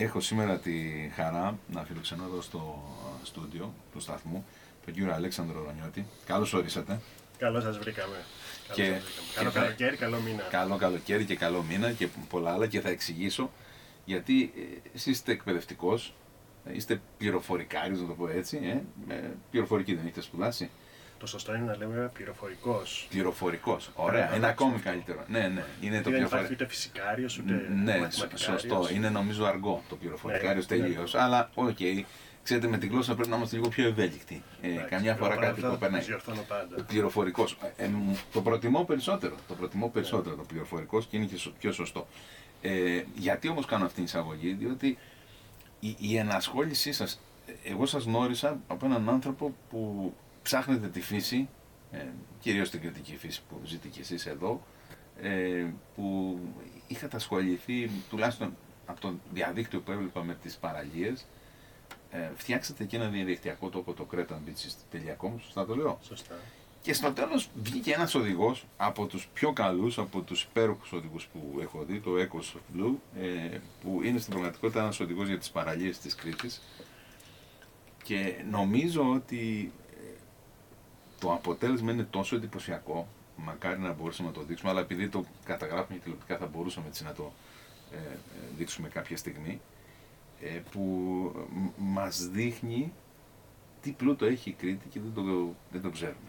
Έχω σήμερα τη χαρά να φιλοξενώ εδώ στο στούντιο του σταθμού τον κύριο Αλέξανδρο Ρονιώτη. Καλώς ορίσατε. Καλώς σας βρήκαμε. Καλό καλοκαίρι, καλό μήνα. Καλό καλοκαίρι και καλό μήνα και πολλά άλλα, και θα εξηγήσω γιατί εσείς είστε εκπαιδευτικός, είστε πληροφορικάριος, να το πω έτσι. Πληροφορική δεν έχετε σπουδάσει? Το σωστό είναι να λέμε πληροφορικός. Πληροφορικός, ωραία, είναι ακόμη καλύτερο. Ναι, είναι το δεν υπάρχει ούτε φυσικάριος ούτε μαθηματικάριος. Σωστό, είναι νομίζω αργό το πληροφορικάριος τελείως, αλλά οκ. Ξέρετε, με τη γλώσσα πρέπει να είμαστε λίγο πιο ευέλικτοι. Καμιά φορά κάτι που περνάει. Πληροφορικός. Το προτιμώ περισσότερο. Το πληροφορικός, και είναι και πιο σωστό. Γιατί όμως κάνω αυτή την εισαγωγή? Διότι η ενασχόλησή σας, εγώ σας γνώρισα από έναν άνθρωπο που ψάχνετε τη φύση, κυρίως την κριτική φύση που ζείτε κι εσείς εδώ, που είχατε ασχοληθεί τουλάχιστον από το διαδίκτυο που έβλεπα με τις παραλίες. Φτιάξατε και ένα διαδικτυακό τόπο, το cretanbeaches.com, σωστά το λέω? Σωστά. Και στο τέλος βγήκε ένας οδηγός από τους πιο καλούς, από τους υπέροχους οδηγούς που έχω δει, το Ecos Blue, που είναι στην πραγματικότητα ένας οδηγός για τις παραλίες της Κρήτης, και νομίζω ότι το αποτέλεσμα είναι τόσο εντυπωσιακό, μακάρι να μπορούσαμε να το δείξουμε, αλλά επειδή το καταγράφουμε τηλεοπτικά θα μπορούσαμε έτσι να το δείξουμε κάποια στιγμή, που μας δείχνει τι πλούτο έχει η Κρήτη και δεν το ξέρουμε.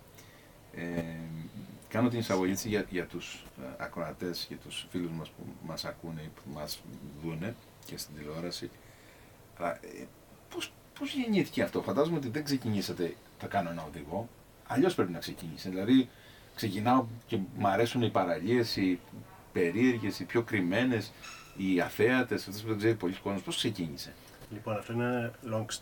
Κάνω την εισαγωγή για τους ακροατές και τους φίλους μας που μας ακούνε ή που μας δούνε και στην τηλεόραση. Αλλά πώς γεννήθηκε αυτό? Φαντάζομαι ότι δεν ξεκινήσατε θα κάνω ένα οδηγό, αλλιώς πρέπει να ξεκινήσει. Δηλαδή ξεκινάω και μου αρέσουν οι παραλίες, οι περίεργες, οι πιο κρυμμένες, οι αθέατες, αυτές που δεν ξέρει πολλοί κόσμος. Πώς ξεκίνησε? Λοιπόν, αυτό είναι long